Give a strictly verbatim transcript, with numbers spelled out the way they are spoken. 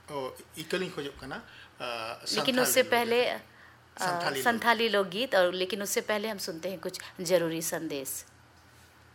इकलिंग खोजो कना लेकिन उससे पहले संथाली लोकगीत, और लेकिन उससे पहले हम सुनते हैं कुछ जरूरी संदेश।